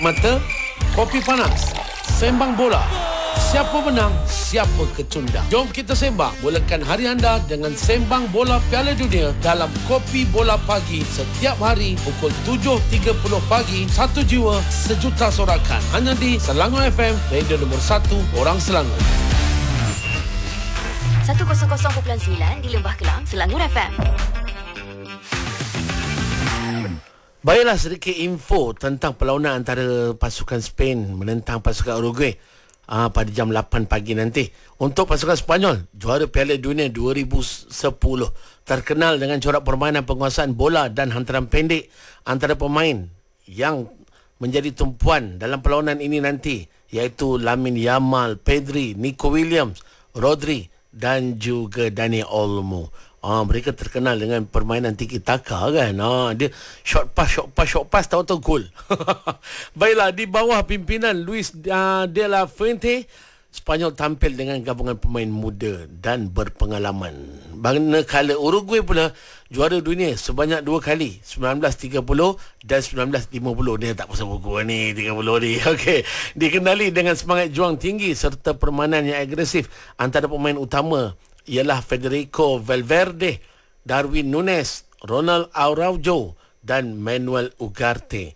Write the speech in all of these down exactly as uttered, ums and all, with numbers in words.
Mata, kopi panas, sembang bola. Siapa menang, siapa kecundang. Jom kita sembang. Mulakan hari anda dengan sembang bola Piala Dunia dalam Kopi Bola Pagi setiap hari pukul tujuh tiga puluh pagi. Satu jiwa, sejuta sorakan. Hanya di Selangor F M, radio nombor satu orang Selangor. seratus perpuluhan sembilan di Lembah Kelang, Selangor F M. Baiklah, sedikit info tentang perlawanan antara pasukan Spain menentang pasukan Uruguay aa, pada jam lapan pagi nanti. Untuk pasukan Sepanyol, juara Piala Dunia dua ribu sepuluh, terkenal dengan corak permainan penguasaan bola dan hantaran pendek. Antara pemain yang menjadi tumpuan dalam perlawanan ini nanti iaitu Lamine Yamal, Pedri, Nico Williams, Rodri dan juga Dani Olmo. Ah, mereka terkenal dengan permainan tiki taka kan. Ah, dia short pass, short pass, short pass, tahu-tahu gol. Baiklah, di bawah pimpinan Luis uh, de la Fuente, Sepanyol tampil dengan gabungan pemain muda dan berpengalaman. Manakala Uruguay pula juara dunia sebanyak dua kali, sembilan belas tiga puluh dan sembilan belas lima puluh. Dia tak pasal buku ni, tiga puluh ni. Okey, dikenali dengan semangat juang tinggi serta permainan yang agresif. Antara pemain utama ialah Federico Valverde, Darwin Núñez, Ronald Araujo dan Manuel Ugarte.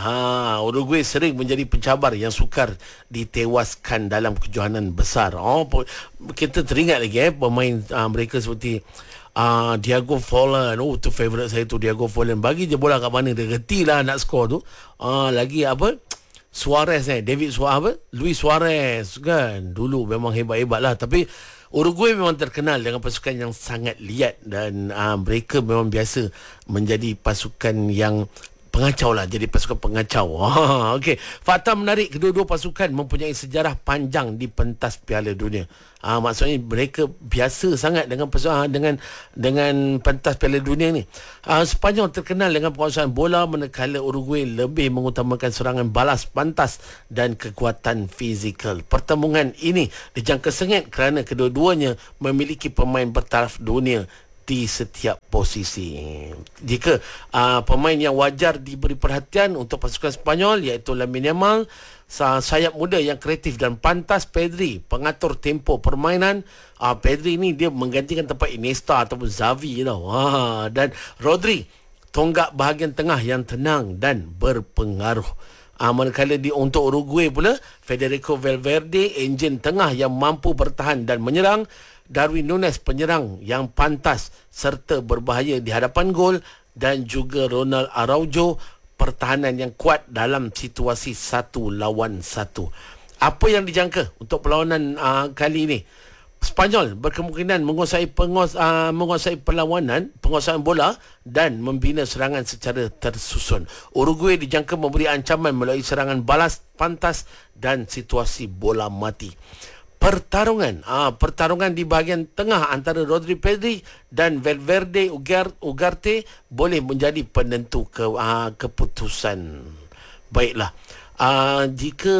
Ah, Uruguay sering menjadi pencabar yang sukar ditewaskan dalam kejohanan besar. Oh, kita teringat lagi eh pemain uh, mereka seperti uh, Diego Forlan. Oh, tu favourite saya tu, Diego Forlan. Bagi je bola kat mana dia reti lah nak skor tu. Ah, lagi apa? Suarez eh, David Suarez apa? Luis Suarez kan. Dulu memang hebat-hebat lah. Tapi Uruguay memang terkenal dengan pasukan yang sangat liat dan uh, mereka memang biasa menjadi pasukan yang pengacau lah, jadi pasukan pengacau. Okey, fakta menarik, kedua-dua pasukan mempunyai sejarah panjang di pentas Piala Dunia. Ah, maksudnya mereka biasa sangat dengan pasukan dengan dengan pentas Piala Dunia ni. Ah, Sepanyol terkenal dengan penguasaan bola, manakala Uruguay lebih mengutamakan serangan balas pantas dan kekuatan fizikal. Pertembungan ini dijangka sengit kerana kedua-duanya memiliki pemain bertaraf dunia di setiap posisi. Jika uh, pemain yang wajar diberi perhatian untuk pasukan Sepanyol iaitu Lamine Yamal, sayap muda yang kreatif dan pantas, Pedri, pengatur tempo permainan. Uh, Pedri ni dia menggantikan tempat Iniesta ataupun Xavi tau. Uh, dan Rodri, tonggak bahagian tengah yang tenang dan berpengaruh. Uh, manakala di untuk Uruguay pula, Federico Valverde, enjin tengah yang mampu bertahan dan menyerang. Darwin Núñez, penyerang yang pantas serta berbahaya di hadapan gol, dan juga Ronald Araujo, pertahanan yang kuat dalam situasi satu lawan satu. Apa yang dijangka untuk perlawanan uh, kali ini? Sepanyol berkemungkinan menguasai penguas, uh, menguasai perlawanan, penguasaan bola dan membina serangan secara tersusun. Uruguay dijangka memberi ancaman melalui serangan balas pantas dan situasi bola mati. Pertarungan ah, pertarungan di bahagian tengah antara Rodri, Pedri dan Valverde Ugar, Ugarte boleh menjadi penentu ke, ah, keputusan. Baiklah, ah, jika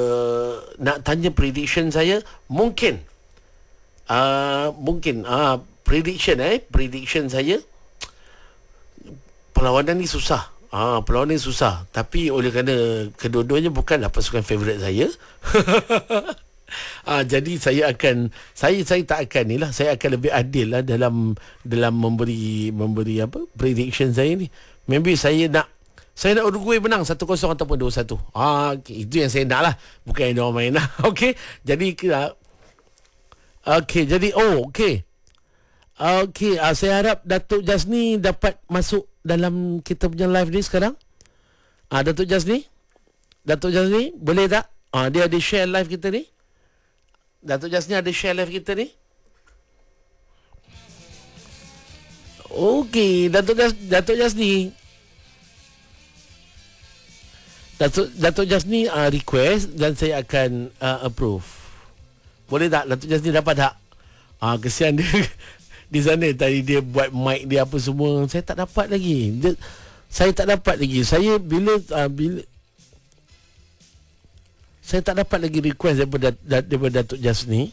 nak tanya prediction saya, mungkin ah, mungkin ah, prediction eh prediction saya, perlawanan ni susah. Ah, perlawanan ni susah, tapi oleh kerana kedua-duanya bukanlah pasukan favourite saya. Ah, jadi saya akan saya saya tak akan ni lah, saya akan lebih adil lah dalam dalam memberi memberi apa prediction saya ni. Maybe saya nak saya nak Uruguay menang satu kosong ataupun dua satu. Ah, okay, itu yang saya nak lah, bukan yang dia orang main lah. Okey, jadi uh, okey, jadi oh okey. Okey, uh, saya harap Datuk Jasni dapat masuk dalam kita punya live ni sekarang. Ah, Datuk Jasni? Datuk Jasni, boleh tak? Ah, dia ada share live kita ni. Datuk Jasni ada share live kita ni. Okey, Datuk Jas, Datuk Jasni. Datuk Datuk Jasni uh, request dan saya akan uh, approve. Boleh tak Datuk Jasni dapat tak? Ah, uh, kesian dia di sana tadi dia buat mic dia apa semua. Saya tak dapat lagi. Dia, saya tak dapat lagi. Saya bila uh, bila Saya tak dapat lagi request daripada, daripada Datuk Jasni.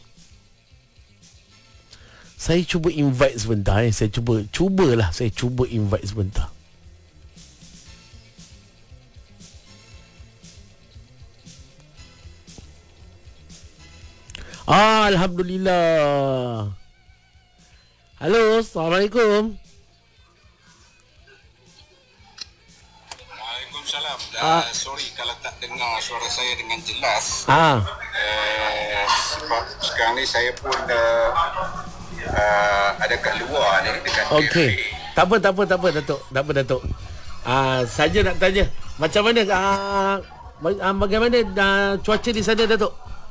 Saya cuba invite sebentar. Eh. Saya cuba, cubalah saya cuba invite sebentar. Ah, Alhamdulillah. Halo, Assalamualaikum. Waalaikumsalam. Uh, sorry kalau tak dengar suara saya dengan jelas. Ah. Uh, sebab sekarang ni saya pun uh, uh, ada kat luar ni dekat Okey. kafe. Tak apa, tak apa, tak apa, Datuk. Tak apa, Datuk. Ah, saja nak tanya, macam mana ah, ah bagaimana ah, cuaca di sana, Datuk?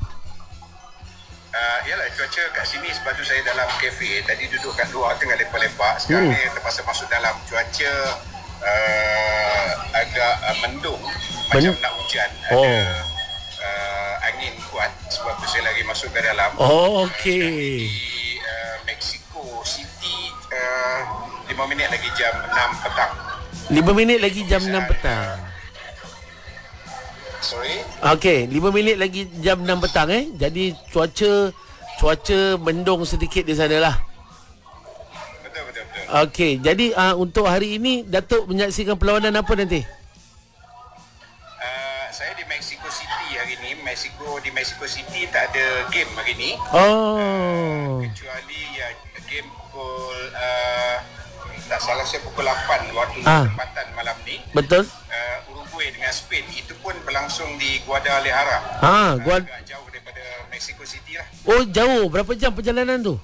Uh, yalah, cuaca kat sini sebab tu saya dalam kafe. Tadi duduk kat luar tengah lepak-lepak. Sekarang Hmm. ni terpaksa masuk dalam. Cuaca uh, agak uh, mendung, macam Men- nak hujan. Oh. Ada uh, angin kuat. Sebab tu saya lagi masuk ke dalam. Oh, Uh, okey. di uh, Mexico City, uh, lima minit lagi jam enam petang. lima minit lagi jam enam petang. Sorry? Okey, lima minit lagi jam enam petang eh. Jadi cuaca cuaca mendung sedikit di sana lah. Betul, betul, betul. Okey, jadi uh, untuk hari ini Datuk menyaksikan perlawanan apa nanti? Uh, saya di Mexico City hari ni. Mexico di Mexico City tak ada game hari ni. Oh. Kecuali ya game pukul uh, tak salah saya pukul lapan waktu Ah. tempatan malam ni. Betul? Uh, Uruguay dengan Spain itu pun berlangsung di Guadalajara. Ah, Uh, gua agak jauh daripada Mexico City lah. Oh, jauh. Berapa jam perjalanan tu?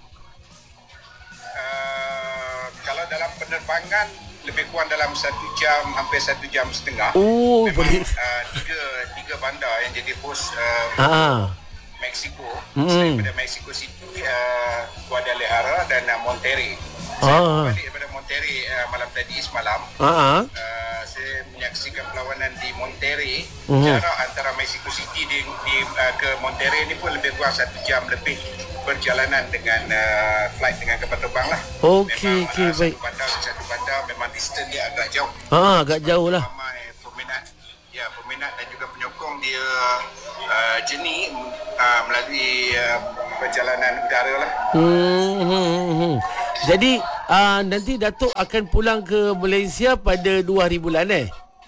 Uh, kalau dalam penerbangan lebih kurang dalam satu jam, hampir satu jam setengah. Oh, Memang, boleh. uh, tiga tiga bandar yang jadi host uh, Ah. Mexico. Mm. Selain daripada Mexico City, uh, Guadalajara dan uh, Monterrey. Ah. Saya balik daripada Monterrey uh, malam tadi semalam. Ah. Uh, saya menyaksikan perlawanan di Monterrey. Mhm. Jarak antara Mexico City di, di uh, ke Monterrey ni pun lebih kurang satu jam lebih perjalanan dengan uh, flight dengan kapal terbang lah. Okey, Memang, okey, uh, baik. Satu bandar ke satu bandar memang distance dia agak jauh. Ah, agak jauh lah. Ramai peminat, ya peminat dan juga penyokong dia uh, jernih uh, melalui uh, perjalanan udara lah. Hmm, hmm, hmm, hmm. Jadi uh, nanti Datuk akan pulang ke Malaysia pada dua hari bulan eh?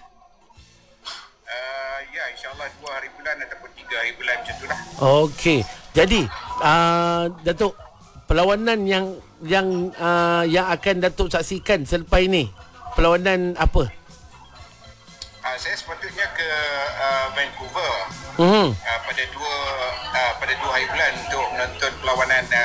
Uh, ya, insyaAllah dua hari bulan ataupun tiga hari bulan macam tu lah. Okey. Jadi uh, Datuk, perlawanan yang yang uh, yang akan Datuk saksikan selepas ini, perlawanan apa? Uh, saya sepatutnya ke uh, Vancouver Hmm. uh, pada dua uh, pada dua hari bulan untuk menonton perlawanan uh,